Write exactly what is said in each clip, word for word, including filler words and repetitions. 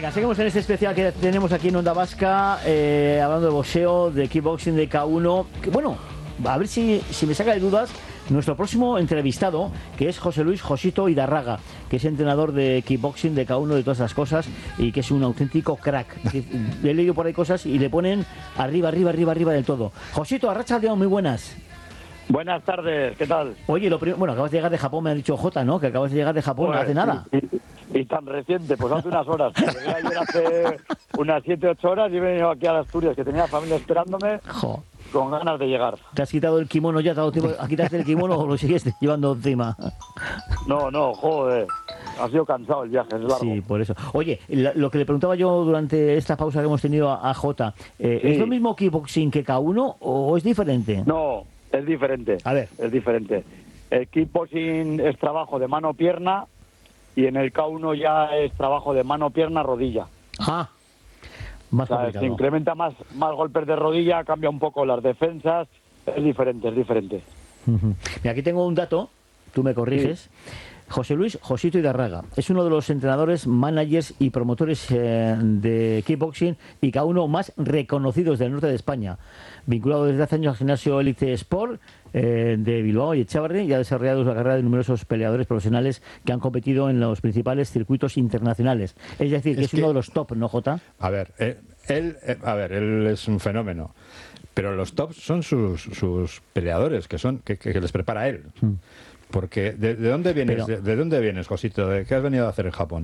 Venga, seguimos en este especial que tenemos aquí en Onda Vasca, eh, hablando de boxeo, de kickboxing, de K uno. Que, bueno, a ver si, si me saca de dudas nuestro próximo entrevistado, que es José Luis Josito Idarraga, que es entrenador de kickboxing, de K uno, de todas esas cosas, y que es un auténtico crack. He leído por ahí cosas y le ponen arriba, arriba, arriba, arriba del todo. Josito, arrachaldeón, muy buenas. Buenas tardes, ¿qué tal? Oye, lo primero, bueno, acabas de llegar de Japón, me ha dicho Jota, ¿no? Que acabas de llegar de Japón, Pues, no hace nada. Y, y, y tan reciente, pues hace unas horas. Llegué ayer hace unas siete ocho horas y he venido aquí a Asturias, que tenía familia esperándome, Jo. con ganas de llegar. ¿Te has quitado el kimono ya? ¿Te has dado tiempo a quitarte el kimono o lo sigues llevando encima? No, no, joder. Ha sido cansado el viaje, es largo. Sí, por eso. Oye, lo que le preguntaba yo durante esta pausa que hemos tenido a, a Jota, eh, Sí. ¿es lo mismo kickboxing que K uno o es diferente? No, es diferente. A ver. Es diferente. El kickboxing es trabajo de mano-pierna y en el K uno ya es trabajo de mano-pierna-rodilla. Ah, más O sea, complicado. se incrementa más, más golpes de rodilla, cambia un poco las defensas. Es diferente, es diferente. Ujú. Mira, aquí tengo un dato, tú me corriges. José Luis Josito Idarraga es uno de los entrenadores, managers y promotores eh, de kickboxing y K uno más reconocidos del norte de España. Vinculado desde hace años al gimnasio Elite Sport eh, de Bilbao y Echavarri, y ha desarrollado la carrera de numerosos peleadores profesionales que han competido en los principales circuitos internacionales. Es decir, que es, Es que- uno de los top, ¿no, Jota? A ver, eh, él, eh, a ver, él es un fenómeno, pero los tops son sus, sus peleadores, que son que, que les prepara él. Porque ¿de, de dónde vienes? Pero- De, de dónde vienes, Josito? ¿De qué has venido a hacer en Japón?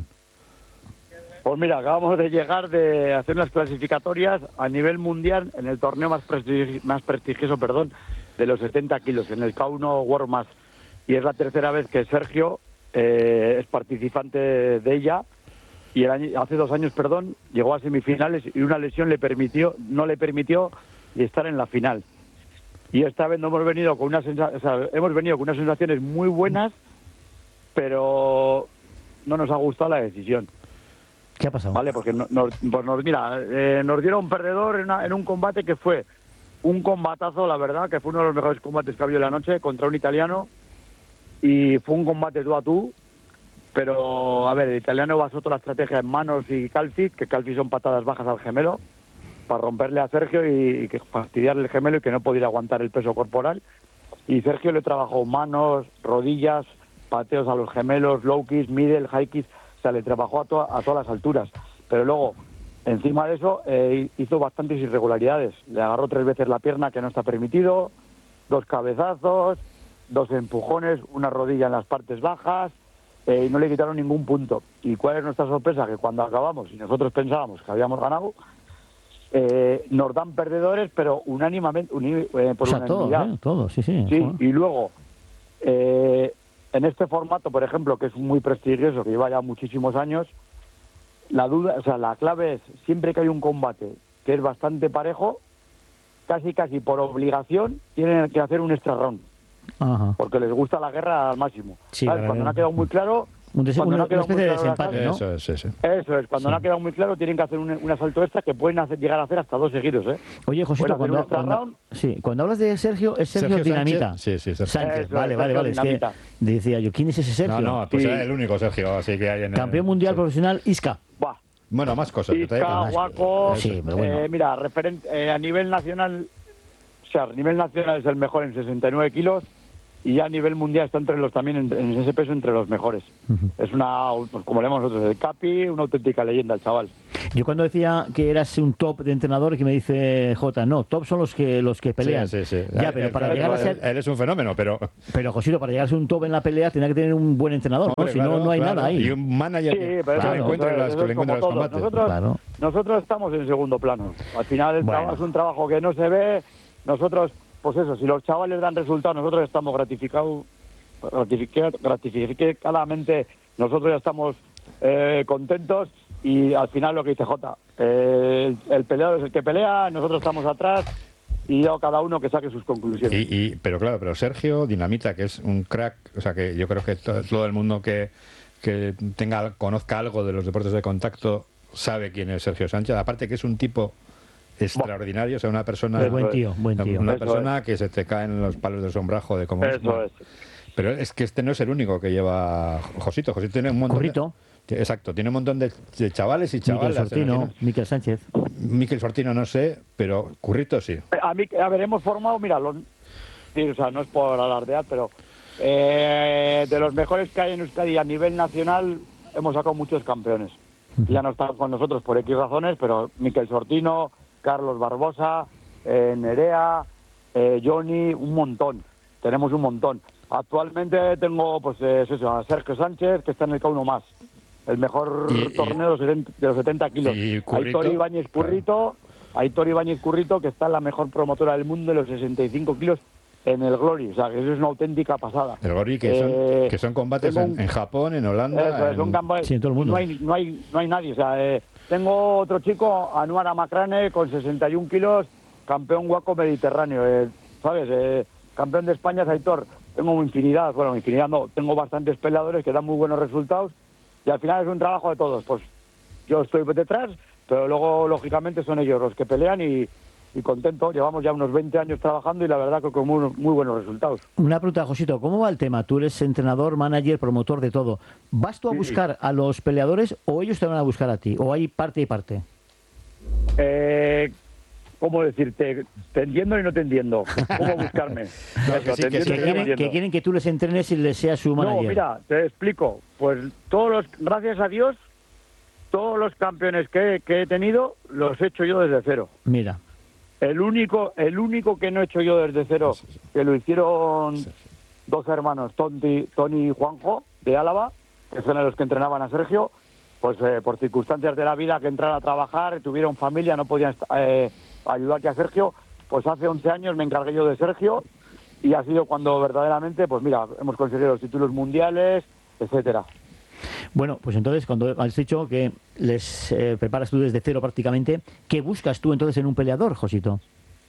Pues mira, acabamos de llegar de hacer unas clasificatorias a nivel mundial en el torneo más, prestigi- más prestigioso perdón, de los setenta kilos, en el K uno World Mass. Y es la tercera vez que Sergio eh, es participante de ella. Y el año- hace dos años, perdón, llegó a semifinales y una lesión le permitió, no le permitió estar en la final. Y esta vez no hemos venido con unas sensa- o sea, hemos venido con unas sensaciones muy buenas, pero no nos ha gustado la decisión. ¿Qué ha pasado? Vale, porque no- nos, pues nos, mira, eh, nos dieron un perdedor en, una- en un combate que fue un combatazo, la verdad, que fue uno de los mejores combates que ha habido en la noche contra un italiano, y fue un combate tú a tú, pero a ver, el italiano basó toda la estrategia en manos y calcis, que calcis son patadas bajas al gemelo, para romperle a Sergio y, y que fastidiarle el gemelo y que no pudiera aguantar el peso corporal, y Sergio le trabajó manos, rodillas, pateos a los gemelos, low kicks, middle, high kicks, o sea, le trabajó a, to- a todas las alturas. Pero luego, encima de eso, eh, hizo bastantes irregularidades. Le agarró tres veces la pierna, que no está permitido, dos cabezazos, dos empujones, una rodilla en las partes bajas, eh, y no le quitaron ningún punto. ¿Y cuál es nuestra sorpresa? Que cuando acabamos, y nosotros pensábamos que habíamos ganado, eh, nos dan perdedores, pero unánimemente, uni- eh, por O sea, todo, unanimidad. ¿eh? Todo, sí, sí. Sí, Joder. y luego, eh, en este formato, por ejemplo, que es muy prestigioso, que lleva ya muchísimos años, la duda, o sea, la clave es, siempre que hay un combate que es bastante parejo, casi casi por obligación, tienen que hacer un extra round, Ajá. porque les gusta la guerra al máximo. Sí, ¿Sabes? claro, Cuando no claro. ha quedado muy claro... Un des- cuando una, no ha una quedado muy especie de claro la desempate, clave, ¿no? Eso es, sí, sí. Eso es, cuando Sí. no ha quedado muy claro, tienen que hacer un, un asalto extra que pueden hacer, llegar a hacer hasta dos seguidos, ¿eh? Oye, Josito, Pueden hacer un cuando, extra cuando- round. sí, cuando hablas de Sergio, es Sergio, Sergio Dinamita. Sánchez. Sí, sí, Sergio. Sánchez, Eso, vale, es, vale, Sergio vale. Es que Dinamita. decía yo, ¿quién es ese Sergio? No, no, pues Sí. era el único Sergio, así que hay en el- Campeón mundial sí. profesional Isca. Buah. Bueno, más cosas. que te- Isca, Guaco, Sí, pero bueno. eh, mira, referente, eh, a nivel nacional, o sea, a nivel nacional es el mejor en sesenta y nueve kilos y ya a nivel mundial está entre los también en, en ese peso entre los mejores. Ujú. Es una, pues, como leemos nosotros, el Capi, una auténtica leyenda el chaval. Yo cuando decía que eras un top de entrenador, que me dice Jota, no, top son los que los que pelean. Sí, sí, sí. Ya, Él- pero él- para él- llegar a él- ser, Él es un fenómeno, pero... pero Josito, para llegar a ser un top en la pelea, tiene que tener un buen entrenador, ¿no? Hombre, Si claro, no, no hay claro. nada ahí. Y un manager Sí, que, pero que eso- le encuentre eso las, es que le encuentre como los todo. combates. Nosotros, Claro. nosotros estamos en segundo plano. Al final el Bueno. trabajo es un trabajo que no se ve. Nosotros, pues eso, si los chavales dan resultados, nosotros estamos gratificados, gratifica- gratificadamente, nosotros ya estamos eh, contentos. Y al final lo que dice Jota, eh, el, el peleador es el que pelea, nosotros estamos atrás y ya cada uno que saque sus conclusiones. Y, y- pero claro, pero Sergio Dinamita, que es un crack, o sea que yo creo que to- todo el mundo que, que tenga conozca algo de los deportes de contacto sabe quién es Sergio Sánchez, aparte que es un tipo extraordinario, o sea, una persona Pero buen tío, buen tío. una Eso persona que se te caen los palos del sombrajo de cómo Eso es. Pero es que este no es el único que lleva Josito, Josito tiene un montón Currito. de... Exacto, tiene un montón de, de chavales y chavalas. Miquel Sortino, Miquel Sánchez. Miquel Sortino no sé, pero Currito sí. A mí, a ver, hemos formado, mira, los, sí, o sea, no es por alardear, pero eh, de los mejores que hay en Euskadi a nivel nacional hemos sacado muchos campeones. Ya no están con nosotros por X razones, pero Miquel Sortino, Carlos Barbosa, eh, Nerea, eh, Johnny, un montón. Tenemos un montón. Actualmente tengo, pues, eh, eso, a Sergio Sánchez, que está en el K uno más. El mejor y, torneo y, de, setenta, de los setenta kilos. Y Aitor Ibáñez Currito, claro. Aitor Ibáñez Currito, que está en la mejor promotora del mundo de los sesenta y cinco kilos en el Glory. O sea, que eso es una auténtica pasada. El Glory, que, eh, son, que son combates un, en, en Japón, en Holanda. Eso, en... Son combates, sí, en todo el mundo. No hay, no hay, no hay nadie. O sea, eh, tengo otro chico, Anuara Macrane, con sesenta y un kilos, campeón guaco mediterráneo. Eh, ¿Sabes? Eh, campeón de España es Aitor. Tengo infinidad, bueno, infinidad no, tengo bastantes peleadores que dan muy buenos resultados y al final es un trabajo de todos. Pues yo estoy detrás, pero luego, lógicamente, son ellos los que pelean y, y contento. Llevamos ya unos veinte años trabajando y la verdad que con muy, muy buenos resultados. Una pregunta, Josito, ¿cómo va el tema? Tú eres entrenador, manager, promotor de todo. ¿Vas tú a buscar sí. a los peleadores o ellos te van a buscar a ti? ¿O hay parte y parte? Eh... ¿Cómo decirte? Te entiendo y no te entiendo. ¿Cómo buscarme? No, Eso, que, sí, que, sí, que, quieren, que quieren que tú les entrenes y les seas su manager. No, mira, te explico. Pues todos los, gracias a Dios, todos los campeones que, que he tenido los he hecho yo desde cero. Mira. El único, el único que no he hecho yo desde cero, que lo hicieron dos hermanos, Tony, Tony y Juanjo, de Álava, que son los que entrenaban a Sergio, pues eh, por circunstancias de la vida que entraron a trabajar, tuvieron familia, no podían eh, ayudarte a Sergio, pues hace once años me encargué yo de Sergio y ha sido cuando verdaderamente, pues mira, hemos conseguido los títulos mundiales, etcétera. Bueno, pues entonces, cuando has dicho que les eh, preparas tú desde cero prácticamente, ¿qué buscas tú entonces en un peleador, Josito?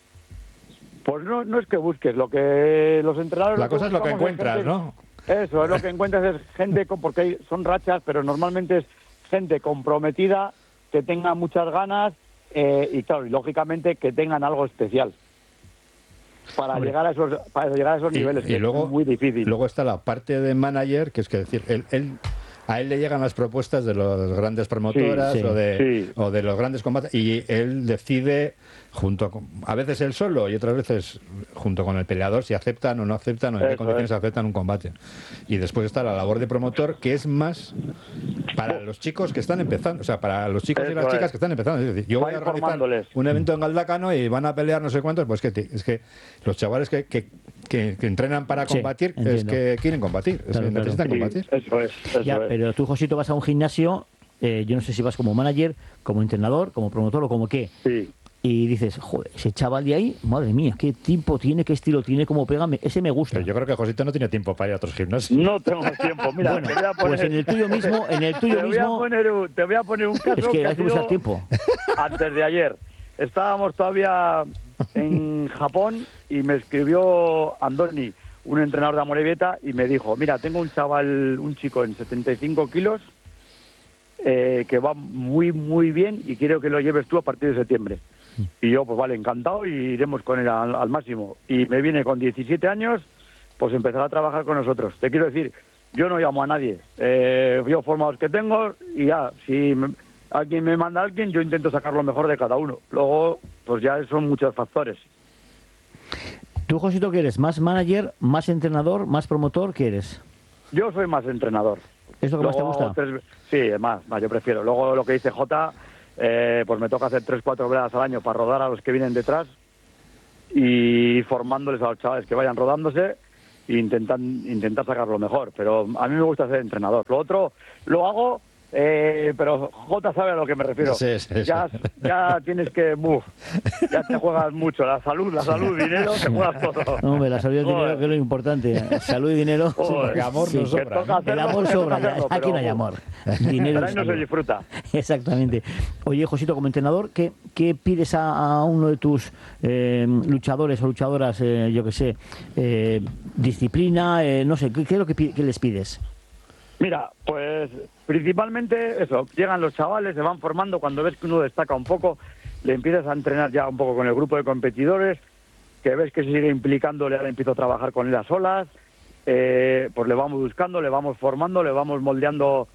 Pues no, no es que busques, lo que los entrenadores... La cosa es lo que encuentras, gente, ¿no? Eso, es lo que encuentras es gente, con, porque hay, son rachas, pero normalmente es gente comprometida, que tenga muchas ganas eh, y claro, y lógicamente que tengan algo especial para Hombre. llegar a esos para llegar a esos y, niveles, y que luego, es muy difícil. Luego está la parte de manager, que es que decir, él, él a él le llegan las propuestas de las grandes promotoras sí, sí, o de sí. o de los grandes combates y él decide junto con, a veces él solo y otras veces junto con el peleador si aceptan o no aceptan o en Eso qué condiciones es. aceptan un combate. Y después está la labor de promotor, que es más para los chicos que están empezando, o sea, para los chicos Eso y las chicas es. que están empezando. Es decir, yo voy a organizar un evento en Galdacano y van a pelear no sé cuántos, pues que es que los chavales que, que, que, que entrenan para combatir sí, es que quieren combatir, es claro, que necesitan claro. combatir. Sí, eso es, eso ya, es. Pero tú, Josito, vas a un gimnasio, eh, yo no sé si vas como manager, como entrenador, como promotor o como qué. Sí. Y dices, joder, ese chaval de ahí, madre mía, qué tiempo tiene, qué estilo tiene, cómo pega, ese me gusta. Pero yo creo que Josito no tiene tiempo para ir a otros gimnasios. No tengo tiempo, mira, bueno, te voy a poner... pues en el tuyo mismo, en el tuyo te voy mismo... A poner un, te voy a poner un caso es que, que hay que buscar tiempo. Antes de ayer. Estábamos todavía en Japón y me escribió Andoni, un entrenador de Amorebieta, y me dijo, mira, tengo un chaval, un chico en setenta y cinco kilos, eh, que va muy, muy bien y quiero que lo lleves tú a partir de septiembre. Y yo, pues vale, encantado, y iremos con él al, al máximo. Y me viene con diecisiete años, pues empezar a trabajar con nosotros. Te quiero decir, yo no llamo a nadie. Eh, yo formados que tengo y ya, si me, alguien me manda a alguien, yo intento sacar lo mejor de cada uno. Luego, pues ya son muchos factores. ¿Tú, Josito, qué eres? ¿Más manager, más entrenador, más promotor? ¿Qué eres? Yo soy más entrenador. ¿Es lo que Luego, más te gusta? Tres, sí, más, más, yo prefiero. Luego lo que dice Jota, eh, pues me toca hacer tres, cuatro veladas al año para rodar a los que vienen detrás y formándoles a los chavales que vayan rodándose e intentan, intentar sacar lo mejor. Pero a mí me gusta ser entrenador. Lo otro lo hago... Eh, pero Jota sabe a lo que me refiero. Sí, sí, sí. Ya, ya tienes que, buf, ya te juegas mucho. La salud, la salud, dinero, te juegas todo. Hombre, la salud y el dinero, que es lo importante. Salud y dinero. Sí, porque amor sí, no sobra. Hacerlo, el amor sobra. Hacerlo, aquí pero, no hay amor. Dinero pero ahí no se disfruta. Exactamente. Oye, Josito, como entrenador, ¿qué, qué pides a, a uno de tus eh, luchadores o luchadoras, eh, yo que sé, eh, disciplina, eh, no sé, ¿qué, qué es lo que, qué les pides? Mira, pues principalmente eso, llegan los chavales, se van formando, cuando ves que uno destaca un poco, le empiezas a entrenar ya un poco con el grupo de competidores, que ves que se sigue implicando, le empiezo a trabajar con él a solas, eh, pues le vamos buscando, le vamos formando, le vamos moldeando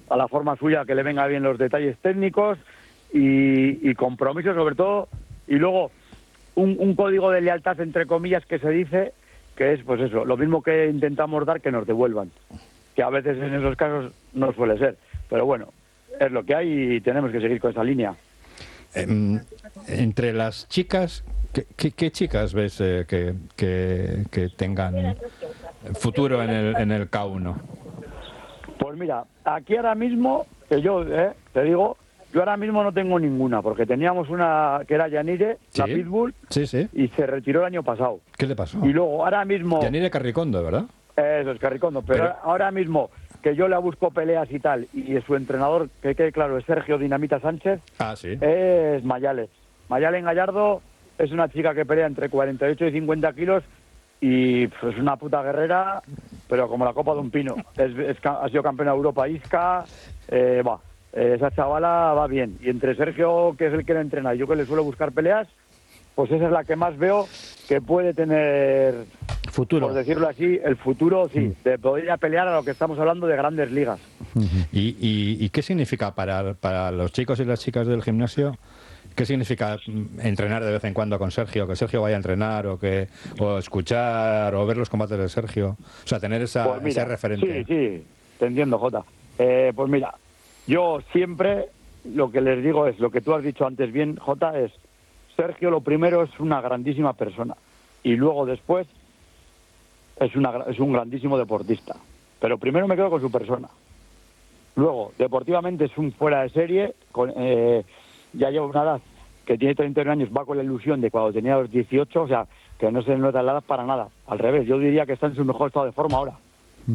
a la forma suya, que le venga bien los detalles técnicos y, y compromiso sobre todo, y luego un, un código de lealtad, entre comillas, que se dice, que es pues eso, lo mismo que intentamos dar, que nos devuelvan, que a veces en esos casos no suele ser, pero bueno, es lo que hay y tenemos que seguir con esa línea. Eh, entre las chicas, ¿qué, qué, qué chicas ves eh, que, que, que tengan futuro en el, en el K uno? Pues mira, aquí ahora mismo, que yo eh, te digo, yo ahora mismo no tengo ninguna, porque teníamos una que era Yanire, ¿Sí? la Pitbull, Sí, sí. y se retiró el año pasado. ¿Qué le pasó? Y luego, ahora mismo... Yanire Carricondo, ¿verdad? Eso es Carricondo, pero, Pero- ahora mismo que yo le busco peleas y tal, y su entrenador, que quede claro, es Sergio Dinamita Sánchez, Ah, sí. es Mayales. Mayalen Gallardo es una chica que pelea entre cuarenta y ocho y cincuenta kilos y pues, es una puta guerrera, pero como la copa de un pino. Es, es ca- ha sido campeona de Europa Isca, eh, va, eh, esa chavala va bien. Y entre Sergio, que es el que la entrena, y yo que le suelo buscar peleas, pues esa es la que más veo que puede tener, Futuro. por decirlo así, el futuro, sí, de poder ir a pelear a lo que estamos hablando de grandes ligas. ¿Y, y, y qué significa para, para los chicos y las chicas del gimnasio? ¿Qué significa mm, entrenar de vez en cuando con Sergio? Que Sergio vaya a entrenar o que o escuchar o ver los combates de Sergio. O sea, tener esa, Pues mira, ese referente. Sí, sí, te entiendo, Jota. Eh, pues mira, yo siempre lo que les digo es, lo que tú has dicho antes bien, Jota, es Sergio lo primero es una grandísima persona y luego después es, una, gra- es un grandísimo deportista. Pero primero me quedo con su persona. Luego, deportivamente es un fuera de serie, con, eh, ya lleva una edad que tiene treinta y uno años, va con la ilusión de cuando tenía los dieciocho, o sea, que no se le nota la edad para nada. Al revés, yo diría que está en su mejor estado de forma ahora.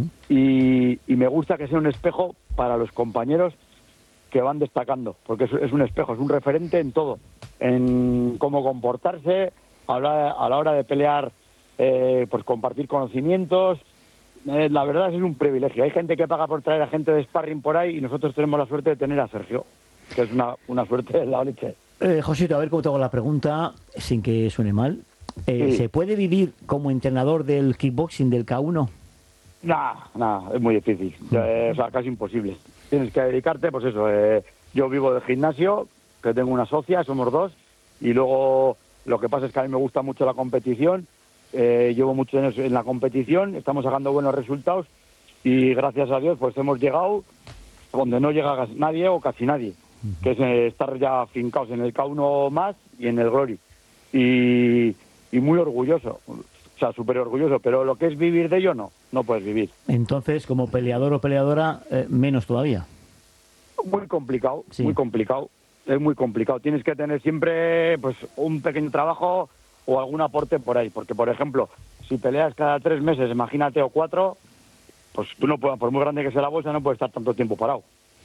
Y, y me gusta que sea un espejo para los compañeros que van destacando, porque es, es un espejo, es un referente en todo, en cómo comportarse, a la, a la hora de pelear, eh, pues compartir conocimientos. Eh, la verdad es que es un privilegio. Hay gente que paga por traer a gente de sparring por ahí y nosotros tenemos la suerte de tener a Sergio, que es una, una suerte de la leche. Eh, Josito, a ver cómo te hago la pregunta sin que suene mal. Eh, Sí. ¿Se puede vivir como entrenador del kickboxing del K uno? Nah, nah, es muy difícil, eh, o sea, casi imposible. Tienes que dedicarte, pues eso, eh, yo vivo de gimnasio, que tengo una socia, somos dos, y luego lo que pasa es que a mí me gusta mucho la competición, eh, llevo muchos años en la competición, estamos sacando buenos resultados, y gracias a Dios pues hemos llegado donde no llega gas- nadie o casi nadie, que es eh, estar ya fincados en el K uno más y en el Glory. Y, y muy orgulloso, o sea, súper orgulloso, pero lo que es vivir de ello, no, no puedes vivir. Entonces, como peleador o peleadora, eh, menos todavía. Muy complicado, Sí. muy complicado, es muy complicado. Tienes que tener siempre pues un pequeño trabajo o algún aporte por ahí, porque por ejemplo, si peleas cada tres meses, imagínate, o cuatro, pues tú no puedes, por muy grande que sea la bolsa, no puedes estar tanto tiempo parado.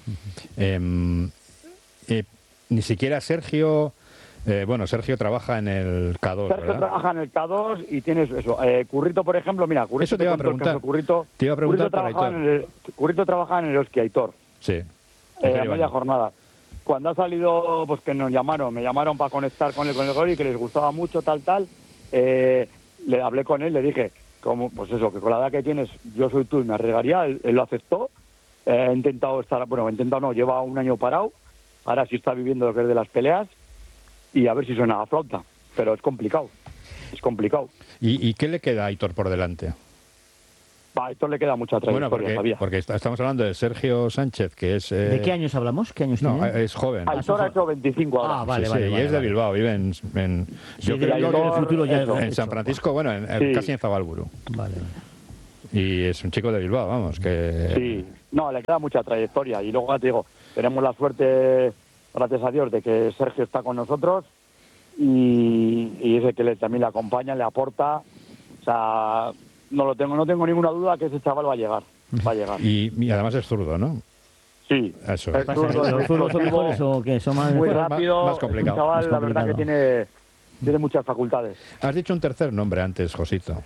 Em, eh, ni siquiera Sergio... eh, bueno, Sergio trabaja en el K dos, Sergio ¿verdad? trabaja en el K dos y tienes eso. Eh, Currito, por ejemplo, mira, Currito, Eso te iba a cuento el preguntar. caso de Currito, Te iba a preguntar Currito por trabajaba Aitor. en el, Currito trabajaba en el Oski Aitor. Sí. eh, En a Feria media Baño. jornada. Cuando ha salido, pues que nos llamaron, me llamaron para conectar con él, con el Glory, que les gustaba mucho, tal, tal. Eh, le hablé con él, le dije, como, pues eso, que con la edad que tienes, yo soy tú y me arriesgaría. Él, él lo aceptó. Eh, he intentado estar, bueno, he intentado no, lleva un año parado. Ahora sí está viviendo lo que es de las peleas y a ver si suena a flauta. Pero es complicado, es complicado. ¿Y, y qué le queda a Aitor por delante? Va, esto le queda mucha Bueno, trayectoria, porque, sabía. porque est- estamos hablando de Sergio Sánchez, que es... eh, ¿De qué años hablamos? ¿Qué años No, tiene? es joven. Aitor ha hecho veinticinco ahora. Ah, vale, Sí, vale, sí, vale, y es de vale. Bilbao, vive en... en- Sí, yo de creo Bilbao que tiene futuro ya eso. en hecho. San Francisco, bueno, en- en- Sí. casi en Zabalburu. Vale. Y es un chico de Bilbao, vamos, que... Sí, no, le queda mucha trayectoria. Y luego, ya te digo, tenemos la suerte, gracias a Dios, de que Sergio está con nosotros y, y es el que le, también le acompaña, le aporta. O sea, no lo tengo, no tengo ninguna duda que ese chaval va a llegar. Va a llegar. Y, y además es zurdo, ¿no? Sí. Eso. Es ¿Pasa zurdo, que es los zurdos son explosivo, mejores o qué? Son más... muy Más- rápido. más complicado, Es un chaval, más la verdad, que complicado. tiene, tiene muchas facultades. Has dicho un tercer nombre antes, Josito.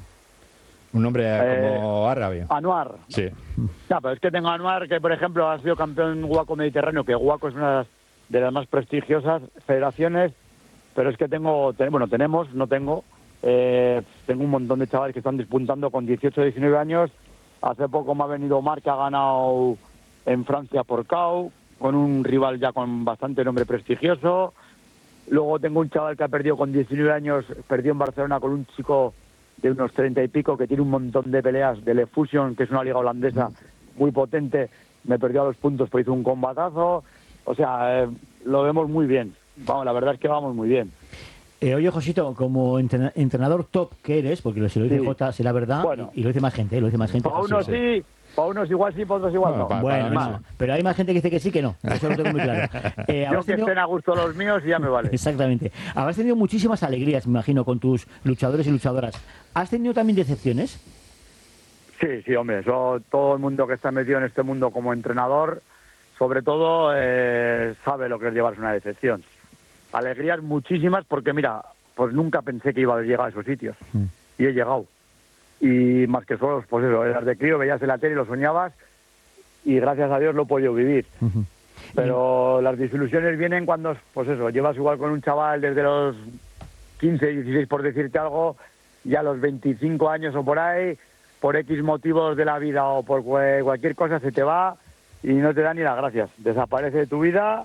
Un nombre Eh, como árabe. Anuar. Sí. Ya, pero es que tengo a Anuar, que por ejemplo ha sido campeón Guaco Mediterráneo, que Guaco es una de las más prestigiosas federaciones, pero es que tengo, te- bueno, tenemos, no tengo, eh, tengo un montón de chavales que están despuntando con dieciocho, diecinueve años. Hace poco me ha venido Omar, que ha ganado en Francia por K O, con un rival ya con bastante nombre prestigioso. Luego tengo un chaval que ha perdido con diecinueve años, perdió en Barcelona con un chico de unos treinta y pico que tiene un montón de peleas de Le Fusion, que es una liga holandesa muy potente. Me perdió a los puntos, pero hizo un combatazo. O sea, eh, lo vemos muy bien. Vamos, la verdad es que vamos muy bien. Eh, oye, Josito, como entrena- entrenador top que eres, porque si lo dice Sí. Jota será verdad, Bueno. y, y lo dice más gente, ¿eh? Lo dice más gente. Para Josito. unos sí, para unos igual sí, para otros igual Bueno, no. pa- Bueno, para no, mí sí. pero hay más gente que dice que sí que no. Eso lo tengo muy claro. Eh, Yo habrás que tenido- estén a gusto los míos y ya me vale. Exactamente. Habrás tenido muchísimas alegrías, me imagino, con tus luchadores y luchadoras. ¿Has tenido también decepciones? Sí, sí, hombre, eso, todo el mundo que está metido en este mundo como entrenador, sobre todo, eh, sabe lo que es llevarse una decepción. Alegrías muchísimas porque, mira, pues nunca pensé que iba a llegar a esos sitios. Mm. Y he llegado. Y más que solo, pues eso, eras de crío, veías en la tele y lo soñabas y gracias a Dios lo he podido vivir. Ujú. Pero las desilusiones vienen cuando, pues eso, llevas igual con un chaval desde los quince, dieciséis, por decirte algo, ya a los veinticinco años o por ahí, por X motivos de la vida o por cue- cualquier cosa se te va y no te da ni las gracias. Desaparece de tu vida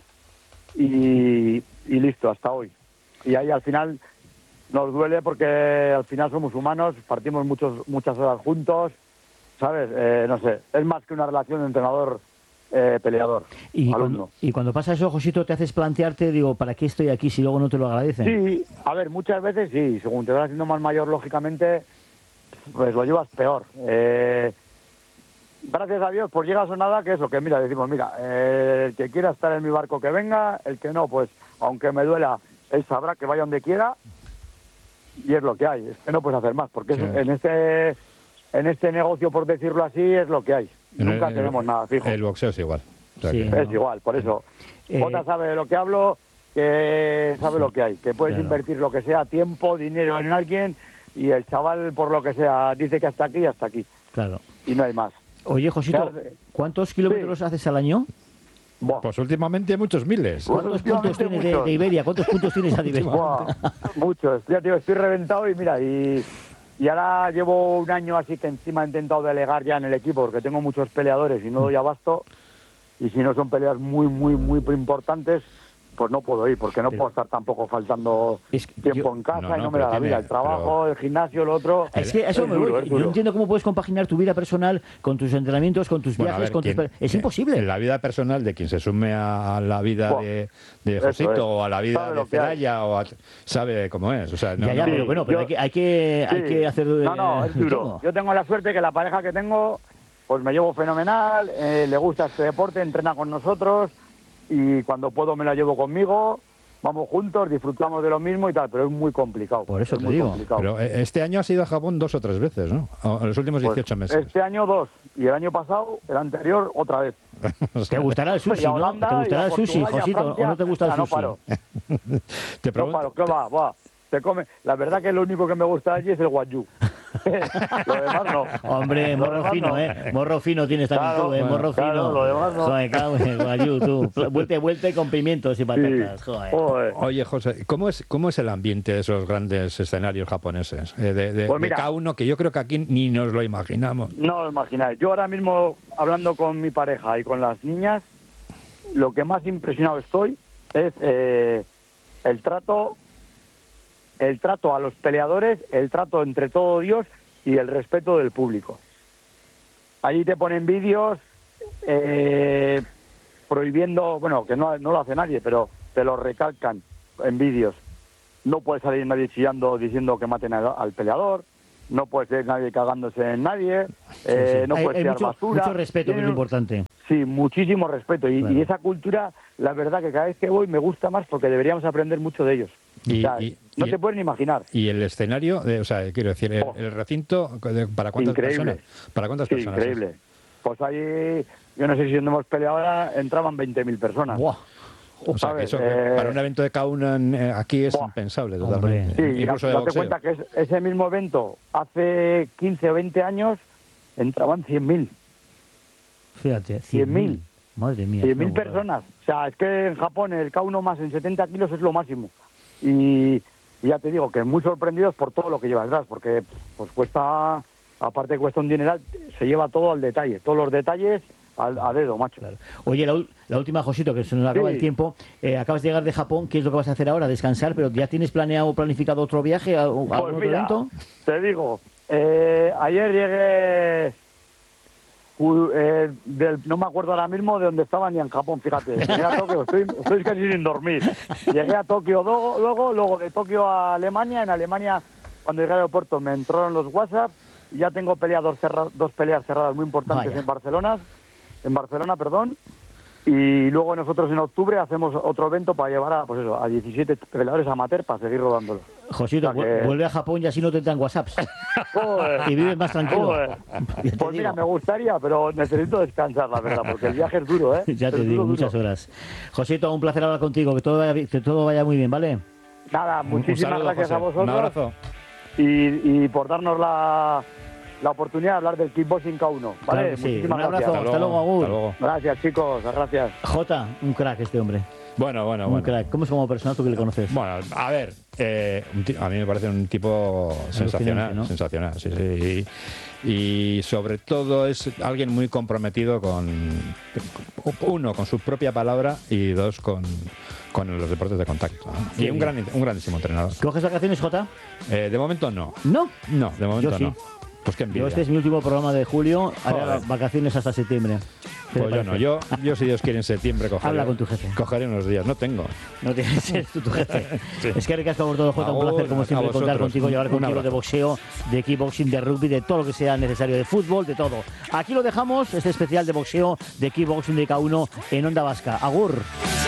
y, y listo, hasta hoy. Y ahí al final nos duele porque al final somos humanos, partimos muchos, muchas horas juntos, ¿sabes? Eh, no sé, es más que una relación de entrenador eh, peleador, Y alumno. cuando, y cuando pasa eso, Josito, te haces plantearte, digo, ¿para qué estoy aquí si luego no te lo agradecen? Sí, a ver, muchas veces sí, según te vas haciendo más mayor, lógicamente, pues lo llevas peor. Eh, gracias a Dios, pues llegas a nada que eso, que mira, decimos, mira, eh, el que quiera estar en mi barco que venga, el que no, pues aunque me duela, él sabrá que vaya donde quiera y es lo que hay, es que no puedes hacer más, porque Sí. es- en este en este negocio, por decirlo así, es lo que hay. En Nunca el- tenemos nada fijo. El boxeo es igual. O sea Sí. que- Es igual, por eso. Eh, Jota sabe de lo que hablo, que sabe lo que hay, que puedes Claro. invertir lo que sea, tiempo, dinero en alguien, y el chaval, por lo que sea, dice que hasta aquí y hasta aquí, Claro. y no hay más. Oye, Josito, Claro. ¿cuántos kilómetros haces al año? Buah, Pues últimamente muchos miles. Pues ¿Cuántos últimamente puntos tienes de, muchos. de Iberia? ¿Cuántos puntos tienes a Iberia? buah, muchos. Ya te digo, estoy reventado y mira, y, y ahora llevo un año así que encima he intentado delegar ya en el equipo, porque tengo muchos peleadores y no doy abasto, y si no son peleas muy, muy, muy importantes, pues no puedo ir, porque no Pero- puedo estar tampoco faltando Es que tiempo yo- en casa No, y no, no me pero da la tiene- vida. El trabajo, pero- el gimnasio, lo otro. Es que a eso es me duro, voy. es Yo duro. entiendo cómo puedes compaginar tu vida personal con tus entrenamientos, con tus Bueno, a viajes, ver, con tus... quien- Es que- imposible. En la vida personal de quien se sume a la vida Buah, de, de eso Josito es. o a la vida Sabe de lo que hay. Celaya o a- sabe cómo es. O sea, no, ya, ya, no- pero bueno, pero yo- hay que, hay que, hay Sí. que hacer... No, no, eh, es duro. todo. Yo tengo la suerte que la pareja que tengo, pues me llevo fenomenal, eh, le gusta este deporte, entrena con nosotros y cuando puedo me la llevo conmigo, vamos juntos, disfrutamos de lo mismo y tal, pero es muy complicado. Por eso es te muy digo. complicado. Pero eh, este año has ido a Japón dos o tres veces, ¿no? O- En los últimos Pues, dieciocho meses. Este año dos, y el año pasado, el anterior, otra vez. O sea, ¿Te gustará el sushi, Y a no? Holanda, ¿Te y gustará a el sushi, Portugal, y a Josito? Francia. ¿O no te gusta el Ah, no sushi? paro. te No pregunto, paro, ¿qué va? Va. Se come. La verdad que lo único que me gusta allí es el guayú. Lo demás no. Hombre, Lo morro demás fino, no. ¿eh? Morro fino tienes también Claro, tú, ¿eh? bueno, Morro claro, fino. lo demás no. Joder, cago en guayú, tú. Vuelta y vuelta y con pimientos y patatas, Sí. joder. Joder. oye, José, ¿cómo es, ¿cómo es el ambiente de esos grandes escenarios japoneses? Eh, de, de, Pues de mira. K uno, que yo creo que aquí ni nos lo imaginamos. No lo imagináis. Yo ahora mismo, hablando con mi pareja y con las niñas, lo que más impresionado estoy es eh, el trato, el trato a los peleadores, el trato entre todo Dios y el respeto del público. Allí te ponen vídeos eh, prohibiendo, bueno, que no, no lo hace nadie, pero te lo recalcan en vídeos. No puede salir nadie chillando diciendo que maten a- al peleador, no puede ser nadie cagándose en nadie, eh, Sí. no Hay- puede hay tirar mucho, basura. mucho respeto, que es Tienen lo un- importante. Sí, muchísimo respeto. Y, Claro. y esa cultura, la verdad que cada vez que voy me gusta más porque deberíamos aprender mucho de ellos. Y- O sea, y- no y- te puedes ni imaginar. Y el escenario, de- o sea, quiero decir, el, Oh. el recinto, de- ¿para cuántas Increíble. personas? ¿Para cuántas Sí, personas? es? increíble. Pues ahí, yo no sé si donde hemos peleado ahora, entraban veinte mil personas. Buah. O sea, que ¿sabes? eso que Eh, para un evento de K uno en, eh, aquí es Buah. impensable Hombre. totalmente. Sí, y Incluso de date boxeo. cuenta que es- ese mismo evento, hace quince o veinte años, entraban cien mil. Fíjate, cien mil. Madre mía. cien mil qué burrada. personas. O sea, es que en Japón el K uno más en setenta kilos es lo máximo. Y, y ya te digo que muy sorprendidos por todo lo que lleva detrás, porque pues cuesta, aparte que cuesta un dineral, se lleva todo al detalle. Todos los detalles a, a dedo, macho. Claro. Oye, la, la última, Josito, que se nos acaba Sí. el tiempo. Eh, acabas de llegar de Japón. ¿Qué es lo que vas a hacer ahora? Descansar, pero ¿ya tienes planeado planificado otro viaje? ¿A, a algún Pues otro mira, evento? te digo, eh, ayer llegué, u- eh, del, no me acuerdo ahora mismo de dónde estaba ni en Japón, fíjate. Llegué a Tokio, estoy, estoy casi sin dormir. Llegué a Tokio luego, luego, luego de Tokio a Alemania. En Alemania, cuando llegué al aeropuerto, me entraron los WhatsApp y ya tengo peleas cerra, dos peleas cerradas muy importantes Vaya. en Barcelona, en Barcelona, perdón. Y luego nosotros en octubre hacemos otro evento para llevar a, pues eso, a diecisiete peleadores amateur para seguir rodándolo. Josito, o sea que- vu- vuelve a Japón y así no te dan WhatsApps. Joder. Y vives más tranquilo. Joder. Ya te Pues mira, digo. me gustaría, pero necesito descansar, la verdad, porque el viaje es duro, ¿eh? Ya te Es digo, duro, muchas duro. horas. Josito, un placer hablar contigo. Que todo vaya, bi- que todo vaya muy bien, ¿vale? Nada, Un- un muchísimas saludo, gracias José. a vosotros. Un abrazo. Y, y por darnos la, la oportunidad de hablar del kickboxing K uno. ¿vale? Claro que sí. Muchísimas Un abrazo. gracias. Hasta luego, Agur. Hasta luego. Gracias, chicos, gracias. Jota, un crack este hombre. Bueno, bueno, Un bueno. crack. ¿Cómo es como persona tú que le conoces? Bueno, a ver, eh, un ti- a mí me parece un tipo sensacional, ¿no? sensacional, sí, sí. Y, y sobre todo es alguien muy comprometido con, uno, con su propia palabra y dos, con, con los deportes de contacto, ¿no? Y Qué un, bien. gran, un grandísimo entrenador. ¿Coges vacaciones, Jota? Eh, de momento no. No. No, de momento Yo sí. no. Pues qué Yo envidia. este es mi último programa de julio. Haré Joder. vacaciones hasta septiembre. ¿Qué te Pues yo no, parece? yo, yo si Dios quiere en septiembre cogeré, Habla con tu jefe. cogeré unos días, no tengo. No tienes eres tú tu jefe. Sí. Es que ricasco por todo, Jota. Un Agur, placer, como a siempre, contar vosotros. contigo, llevar Un contigo abrazo. de boxeo, de kickboxing, de rugby, de todo lo que sea necesario, de fútbol, de todo. Aquí lo dejamos, este especial de boxeo, de kickboxing de K uno en Onda Vasca. Agur.